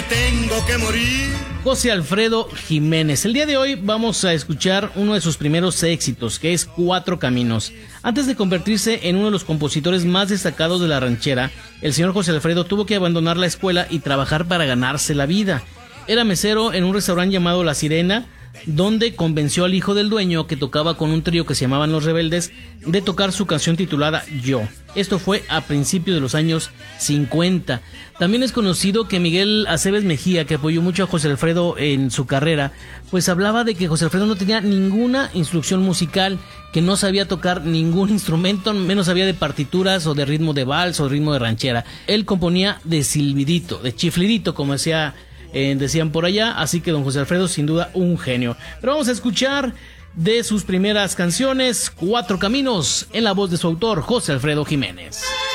tengo que morir. José Alfredo Jiménez. El día de hoy vamos a escuchar uno de sus primeros éxitos, que es Cuatro Caminos. Antes de convertirse en uno de los compositores más destacados de la ranchera, el señor José Alfredo tuvo que abandonar la escuela y trabajar para ganarse la vida. Era mesero en un restaurante llamado La Sirena, donde convenció al hijo del dueño, que tocaba con un trío que se llamaban Los Rebeldes, de tocar su canción titulada Yo. Esto fue a principios de los años 50. También es conocido que Miguel Aceves Mejía, que apoyó mucho a José Alfredo en su carrera, pues hablaba de que José Alfredo no tenía ninguna instrucción musical, que no sabía tocar ningún instrumento, menos sabía de partituras o de ritmo de vals o ritmo de ranchera. Él componía de silbidito, de chiflidito, como decían por allá, así que don José Alfredo sin duda un genio. Pero vamos a escuchar de sus primeras canciones Cuatro Caminos en la voz de su autor José Alfredo Jiménez.